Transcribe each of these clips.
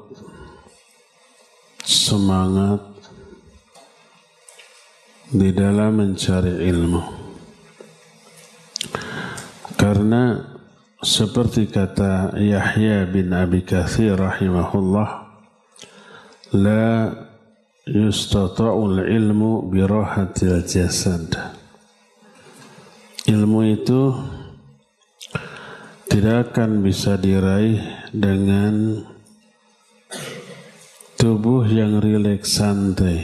semangat di dalam mencari ilmu. Karena seperti kata Yahya bin Abi Katsir rahimahullah, la yustata'ul ilmu birahatil jasad. Ilmu itu tidak akan bisa diraih dengan tubuh yang rileks santai,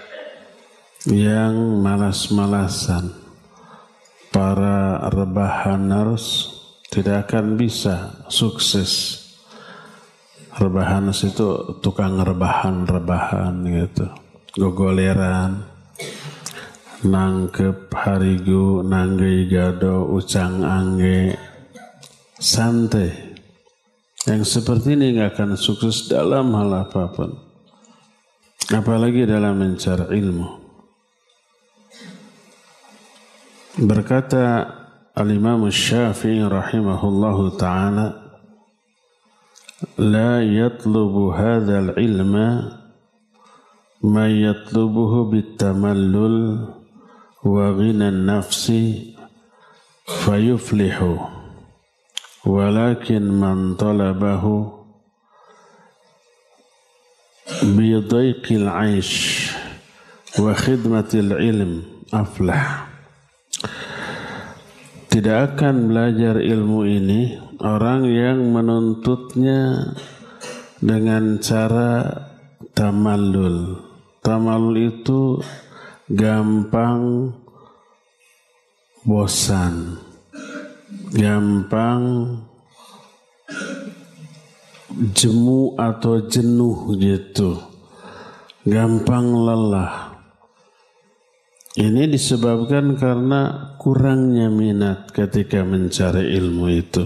yang malas-malasan. Para rebahaners tidak akan bisa sukses. Rebahaners itu tukang rebahan gitu, gogoleran, nangkep harigu, nanggei gado, ucang angge, santai. Yang seperti ini nggak akan sukses dalam hal apapun, apalagi dalam mencari ilmu. Berkata Al-Imam Syafi'i rahimahullahu ta'ala, la yatlubu hadzal ilma man yatlubuhu bitamallul wa ghinan nafsi fayuflihu, walakin man talabahu bidaiqil aish wa khidmatil ilm aflah. Tidak akan belajar ilmu ini orang yang menuntutnya dengan cara tamallul. Tamallul itu gampang bosan, gampang jemu atau jenuh gitu, gampang lelah. Ini disebabkan karena kurangnya minat ketika mencari ilmu itu.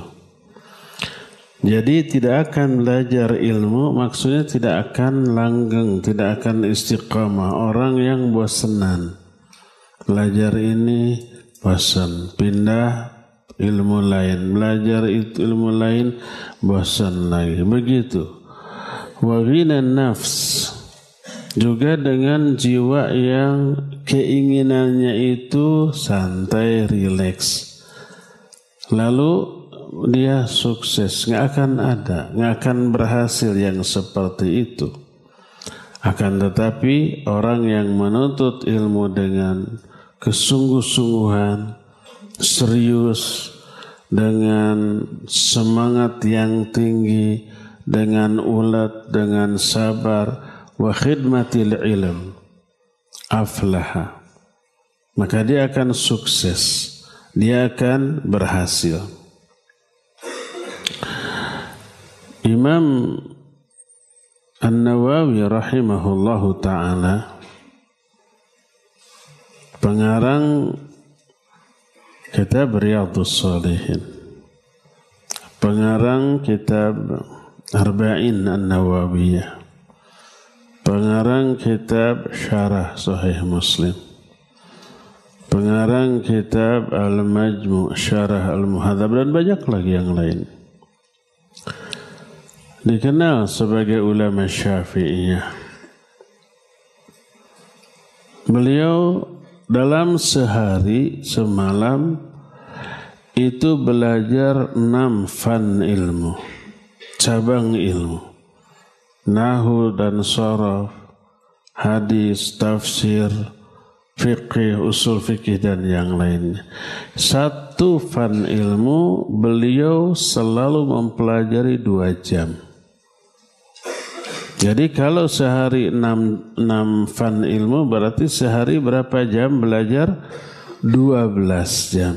Jadi tidak akan belajar ilmu, maksudnya tidak akan langgeng, tidak akan istiqamah. Orang yang bosanan, belajar ini bosan, pindah ilmu lain, belajar ilmu lain bosan lagi, begitu. Wa ghinan nafs, juga dengan jiwa yang keinginannya itu santai, rileks. Lalu dia sukses, nggak akan berhasil yang seperti itu. Akan tetapi orang yang menuntut ilmu dengan kesungguh-sungguhan, serius, dengan semangat yang tinggi, dengan ulet, dengan sabar, wa khidmatil ilm aflaha, maka dia akan sukses, dia akan berhasil. Imam An-Nawawi rahimahullahu ta'ala, pengarang kitab Riyadhus Shalihin, pengarang kitab Arba'in An-Nawawiyah, pengarang kitab Syarah Sahih Muslim, pengarang kitab Al-Majmu' Syarah Al-Muhadzab, dan banyak lagi yang lain. Dikenal sebagai ulama Syafi'iyah. Beliau dalam sehari semalam itu belajar 6 fan ilmu, cabang ilmu. Nahwu dan sharaf, hadis, tafsir, fikih, usul fikih, dan yang lainnya. Satu fan ilmu beliau selalu mempelajari 2 jam. Jadi kalau sehari 6 fan ilmu, berarti sehari berapa jam belajar? 12 jam.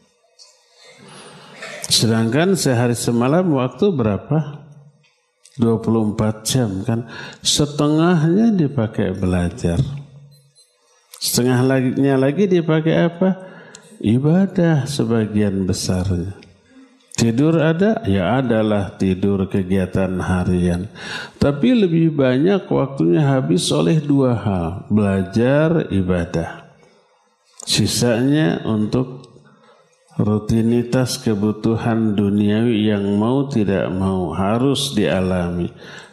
Sedangkan sehari semalam waktu berapa? 24 jam kan. Setengahnya dipakai belajar. Setengahnya lagi dipakai apa? Ibadah sebagian besarnya. Tidur ada? Ya adalah tidur, kegiatan harian. Tapi lebih banyak waktunya habis oleh 2 hal. Belajar, ibadah. Sisanya untuk rutinitas kebutuhan duniawi yang mau tidak mau harus dialami.